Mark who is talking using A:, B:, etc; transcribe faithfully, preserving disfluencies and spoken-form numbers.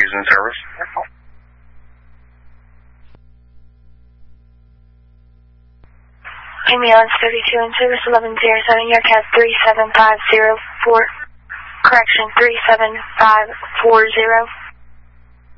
A: is in service.
B: Ambulance thirty-two in service, eleven oh seven, your cab three seven five zero four. Correction, three seven five four zero.